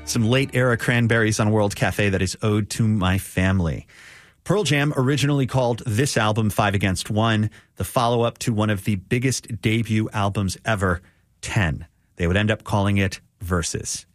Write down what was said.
Some late era Cranberries on World Cafe that is Ode to My Family. Pearl Jam originally called this album 5 Against 1, the follow-up to one of the biggest debut albums ever, 10. They would end up calling it Versus.